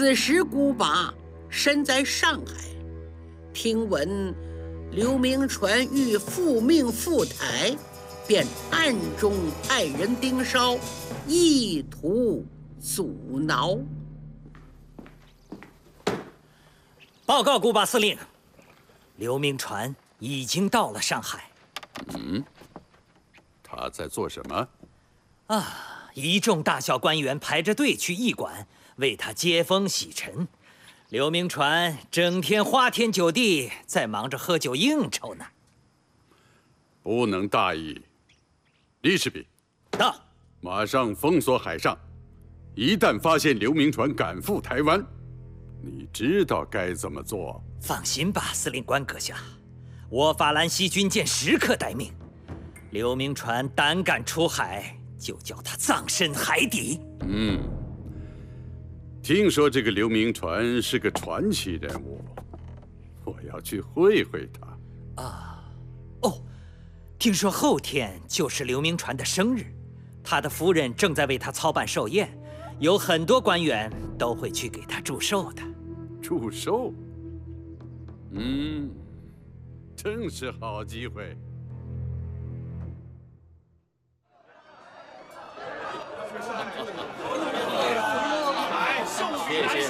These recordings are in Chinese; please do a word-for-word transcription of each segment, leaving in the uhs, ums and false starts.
此时孤拔身在上海，听闻刘铭传欲复命赴台，便暗中派人盯梢，意图阻挠。 报告孤拔司令，刘铭传已经到了上海。 嗯，他在做什么？ 啊，一众大小官员排着队去驿馆为他接风洗尘。刘铭传整天花天酒地，在忙着喝酒应酬呢。 不能大意。李士比， 到， 马上封锁海上。一旦发现刘铭传赶赴台湾，你知道该怎么做。 放心吧，司令官阁下，我法兰西军舰时刻待命。刘铭传胆敢出海，就叫他葬身海底。 嗯。听说这个刘铭传是个传奇人物，我要去会会他。 啊，哦，听说后天就是刘铭传的生日，他的夫人正在为他操办寿宴，有很多官员都会去给他祝寿的。 祝寿？嗯，正是好机会。 谢谢。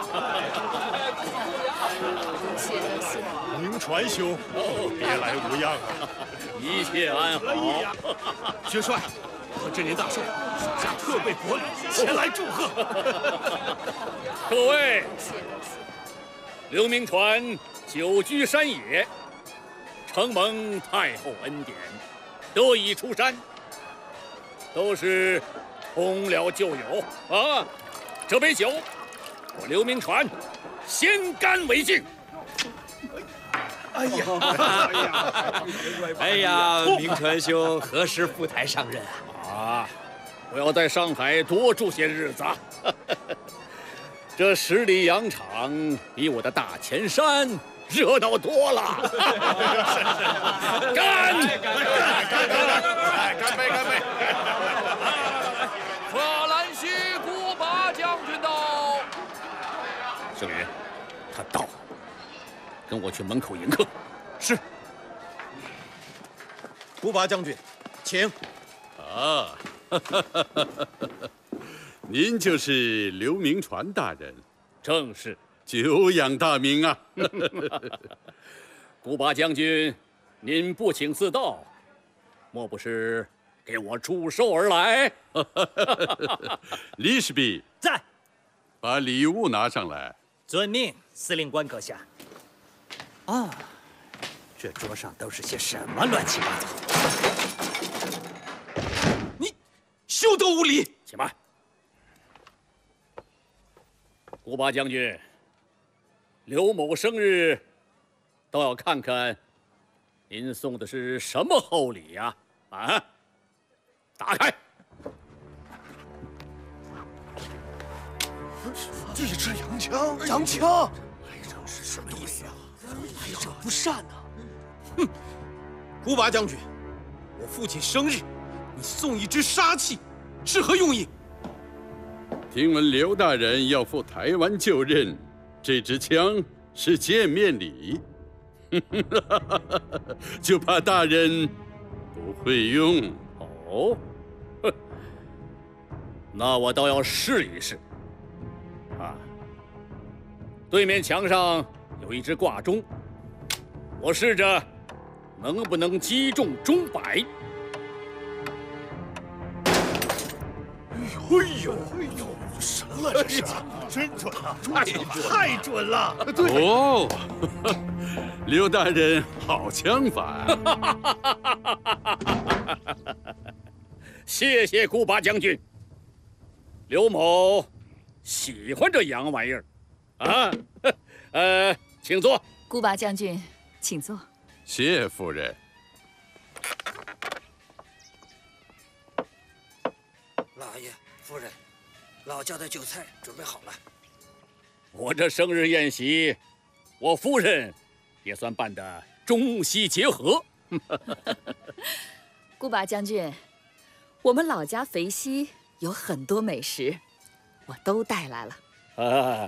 铭传兄，别来无恙啊！ 一切安好。 薛帅，我这年大寿，属下特备薄礼前来祝贺。 各位，刘铭传久居山野，承蒙太后恩典，得以出山，都是同了旧友啊！这杯酒，我刘铭传先干为敬。 哎呀， 哎呀，哎呀，铭传兄何时赴台上任啊？ 啊，我要在上海多住些日子。这十里洋场比我的大前山热闹多了。干！干！干！干！干杯！干杯！ 法兰西孤拔将军到。 圣人，他到了，跟我去门口迎客。 是。孤拔将军，请。 啊，您就是刘铭传大人？ 正是。 久仰大名啊！ 孤拔将军，您不请自到，莫不是给我祝寿而来？ 李士比在， 把礼物拿上来。 遵命，司令官阁下。啊，这桌上都是些什么乱七八糟？ 你休得无礼！ 且慢，孤拔将军，刘某生日，倒要看看您送的是什么厚礼呀！啊，打开。 一支洋枪，洋枪， 这是什么意思啊？来者不善呐！ 哼，孤拔将军，我父亲生日，你送一支杀器，是何用意？ 听闻刘大人要赴台湾就任，这支枪是见面礼，就怕大人不会用。 哦，哼，那我倒要试一试。啊，对面墙上有一只挂钟，我试着能不能击中钟摆。 哎呦，哎呦，神了这是！真准啊，太准，太准了！对。 哦，刘大人好枪法。 谢谢孤拔将军。刘某喜欢这洋玩意儿，啊，呃，请坐。 孤拔将军，请坐。 谢夫人。 老爷、夫人，老家的酒菜准备好了。 我这生日宴席，我夫人也算办得中西结合。 孤拔将军，我们老家肥西有很多美食，我都带来了。 啊，